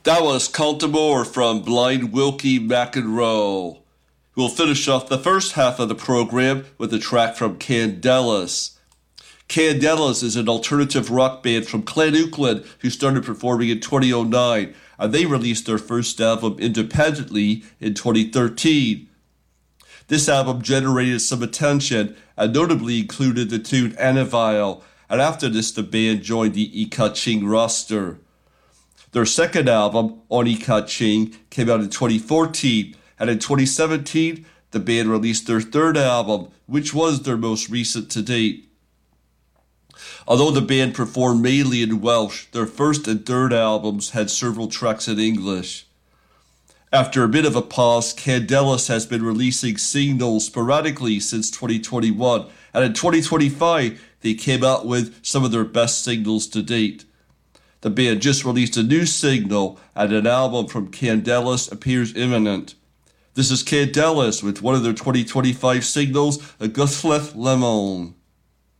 That was Cultimore from Blind Wilkie McEnroe. We'll finish off the first half of the program with a track from Candelas. Candelas is an alternative rock band from Clanouchlin who started performing in 2009, and they released their first album independently in 2013. This album generated some attention and notably included the tune Annavile, and after this the band joined the Ikaching roster. Their second album, On Ikaching, came out in 2014, and in 2017 the band released their third album, which was their most recent to date. Although the band performed mainly in Welsh, their first and third albums had several tracks in English. After a bit of a pause, Candelas has been releasing singles sporadically since 2021, and in 2025 they came out with some of their best singles to date. The band just released a new single, and an album from Candelas appears imminent. This is Candelas with one of their 2025 singles, Aguthleth Lemon.